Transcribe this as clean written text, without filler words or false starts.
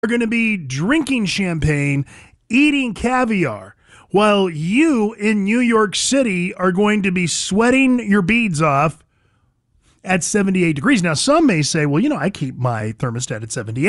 are going to be drinking champagne, eating caviar, while you in New York City are going to be sweating your beads off at 78 degrees. Now, some may say, well, I keep my thermostat at 78.